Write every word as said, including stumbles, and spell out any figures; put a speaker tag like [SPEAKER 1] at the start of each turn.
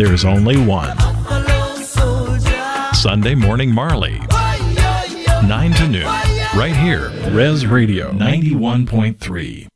[SPEAKER 1] there's only one. Sunday Morning Marley, nine to noon, right here, Res Radio ninety-one point three.